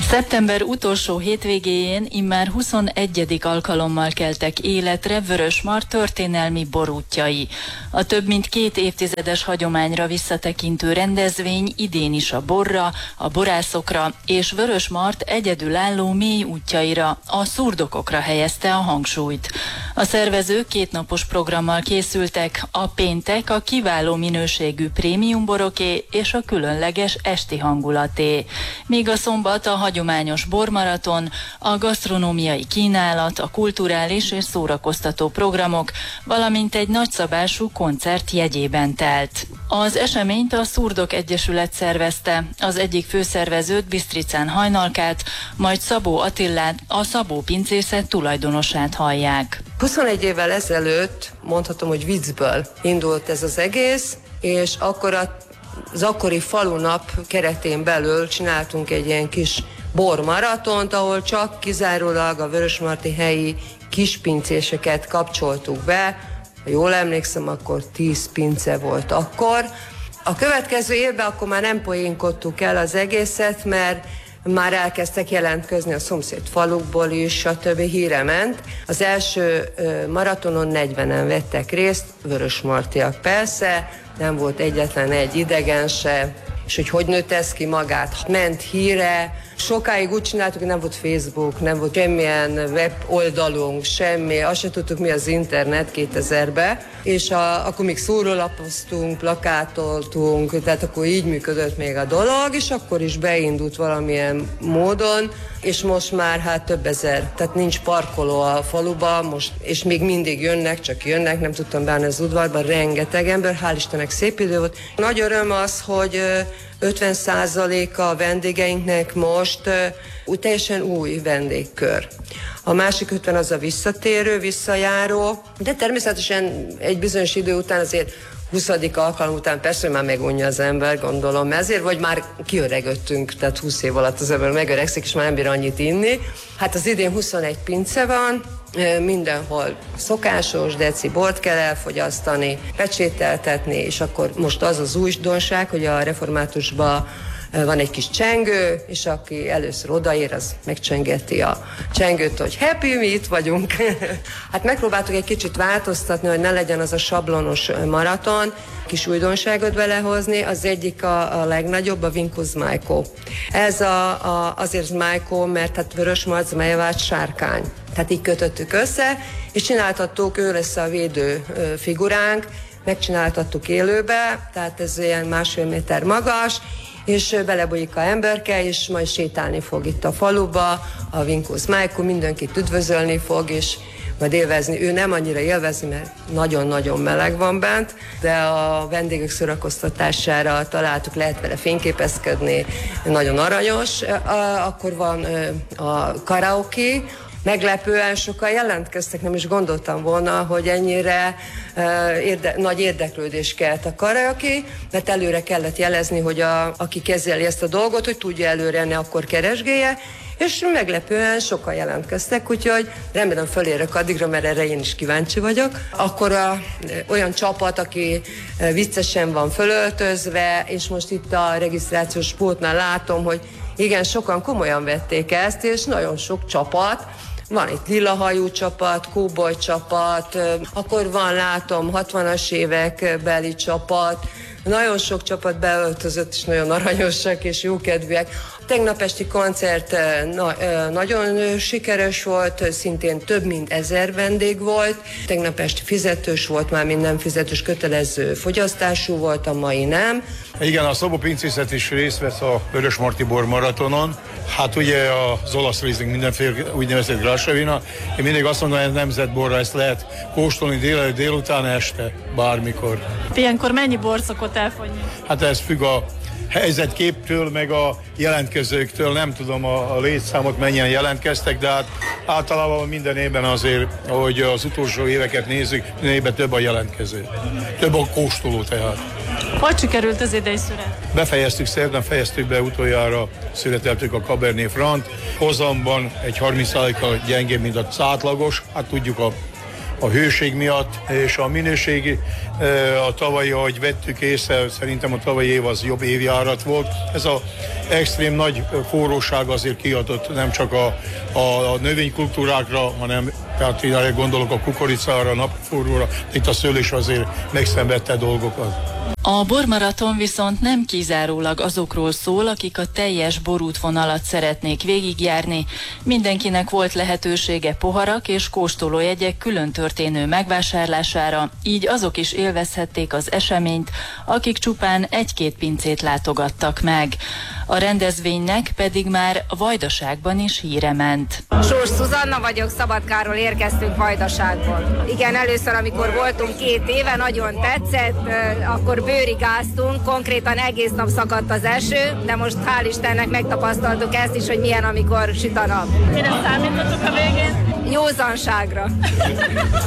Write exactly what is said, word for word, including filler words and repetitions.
Szeptember utolsó hétvégéjén immár huszonegyedik alkalommal keltek életre Vörösmarty történelmi borútjai. A több mint két évtizedes hagyományra visszatekintő rendezvény idén is a borra, a borászokra és Vörösmarty egyedülálló mély útjaira, a szurdokokra helyezte a hangsúlyt. A szervezők kétnapos programmal készültek, a péntek a kiváló minőségű prémium boroké és a különleges esti hangulaté. Míg a szombat a hagyományos bormaraton, a gasztronómiai kínálat, a kulturális és szórakoztató programok, valamint egy nagyszabású koncert jegyében telt. Az eseményt a Szurdok Egyesület szervezte, az egyik főszervezőt, Bisztricán Hajnalkát, majd Szabó Attillát, a Szabó pincészet tulajdonosát hallják. huszonegy évvel ezelőtt, mondhatom, hogy viccből indult ez az egész, és akkor a az akkori falunap keretén belül csináltunk egy ilyen kis bormaratont, ahol csak kizárólag a vörösmarty helyi kispincéseket kapcsoltuk be. Ha jól emlékszem, akkor tíz pince volt akkor. A következő évben akkor már nem poénkodtuk el az egészet, mert már elkezdtek jelentkezni a szomszéd falukból is, stb. Híre ment. Az első maratonon negyvenen vettek részt, vörösmartyak persze, nem volt egyetlen egy idegen se, és hogy hogy nőtt ez ki magát. Ment híre, sokáig úgy csináltuk, hogy nem volt Facebook, nem volt semmilyen web oldalunk, semmi, azt se tudtuk, mi az internet kétezerben, és a, akkor még szórólapoztunk, plakátoltunk, tehát akkor így működött még a dolog, és akkor is beindult valamilyen módon, és most már hát több ezer, tehát nincs parkoló a faluba, most, és még mindig jönnek, csak jönnek, nem tudtam beállni az udvarba, rengeteg ember, hál' Istennek szép idő volt. Nagy öröm az, hogy ötven százaléka a vendégeinknek most úgy teljesen új vendégkör. A másik ötven az a visszatérő, visszajáró, de természetesen egy bizonyos idő után azért huszadik alkalom után persze, hogy már megunja az ember, gondolom, ezért, vagy már kiöregödtünk, tehát húsz év alatt az ember megöregszik, és már nem bír annyit inni. Hát az idén huszonegy pince van, mindenhol szokásos, deci bort kell elfogyasztani, pecsételtetni, és akkor most az az újdonság, hogy a reformátusban van egy kis csengő, és aki először odaér, az megcsengeti a csengőt, hogy happy, mi itt vagyunk. Hát megpróbáltuk egy kicsit változtatni, hogy ne legyen az a sablonos maraton, kis újdonságot belehozni. Az egyik a, a legnagyobb, a Vinko Zmajko. Ez a, a, azért Zmajko, mert hát Vörösmarty Zmajevács sárkány. Tehát így kötöttük össze, és csináltattuk, ő lesz a védő figuránk, megcsináltattuk élőbe, tehát ez ilyen másfél méter magas, és belebújik a emberke, és majd sétálni fog itt a faluba, a Vinko Zmajko, mindenkit üdvözölni fog, és majd élvezni. Ő nem annyira élvezni, mert nagyon-nagyon meleg van bent, de a vendégek szórakoztatására találtuk, lehet vele fényképezkedni, nagyon aranyos. Akkor van a karaoke, meglepően sokan jelentkeztek, nem is gondoltam volna, hogy ennyire uh, érde, nagy érdeklődés kelt a karaoke, mert előre kellett jelezni, hogy a, aki kezeli ezt a dolgot, hogy tudja előre, ne akkor keresgélje, és meglepően sokan jelentkeztek, úgyhogy remélem fölérek addigra, mert erre én is kíváncsi vagyok. Akkor a, olyan csapat, aki viccesen van fölöltözve, és most itt a regisztrációs pultnál látom, hogy igen, sokan komolyan vették ezt, és nagyon sok csapat. Van itt lilahajú csapat, kóboly csapat, akkor van, látom, hatvanas évek beli csapat. Nagyon sok csapat beöltözött, és nagyon aranyosak és jókedvűek. A tegnap esti koncert na, nagyon sikeres volt, szintén több mint ezer vendég volt. Tegnap esti fizetős volt, már minden fizetős kötelező fogyasztású volt, a mai nem. Igen, a Szabó pincészet is részt vesz a Vörösmarty bor maratonon. Hát ugye az olasz Riesling mindenféle úgynevezett Grasevina. Én mindig azt mondom, hogy ez nemzetborra, ezt lehet kóstolni délelőtt, délután, este, bármikor. Ilyenkor mennyi bor szokott elfogyni? Hát ez függ a helyzetképtől, meg a jelentkezőktől, nem tudom a, a létszámot mennyien jelentkeztek, de hát általában minden évben azért, hogy az utolsó éveket nézzük, minden évben több a jelentkező. Több a kóstoló tehát. Hogy sikerült az idei szület? Befejeztük, szerdán fejeztük be, utoljára születeltük a Cabernet Franc. Hozamban egy harminc százalékkal gyengébb, mint az átlagos. Hát tudjuk, a a hőség miatt, és a minőségi, a tavalyi, ahogy vettük észre, szerintem a tavalyi év az jobb évjárat volt. Ez az extrém nagy forróság azért kiadott nem csak a, a, a növénykultúrákra, hanem tehát én gondolok a kukoricára, a napforróra, itt a szőlés azért megszenvedte dolgokat. A bormaraton viszont nem kizárólag azokról szól, akik a teljes borútvonalat szeretnék végigjárni. Mindenkinek volt lehetősége poharak és kóstolójegyek külön történő megvásárlására, így azok is élvezhették az eseményt, akik csupán egy-két pincét látogattak meg. A rendezvénynek pedig már Vajdaságban is híre ment. Sós Szuzanna vagyok, Szabadkáról érkeztünk Vajdaságból. Igen, először, amikor voltunk két éve, nagyon tetszett, akkor bőrigáztunk, konkrétan egész nap szakadt az eső, de most hál' Istennek megtapasztaltuk ezt is, hogy milyen, amikor süt a nap. Mire számítotok a végén? Józanságra.